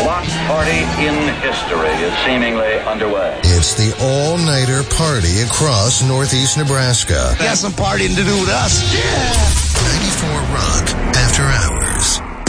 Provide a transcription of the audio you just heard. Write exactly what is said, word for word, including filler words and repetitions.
block party in history is seemingly underway. It's the all-nighter party across northeast Nebraska. Got some partying to do with us. Yeah!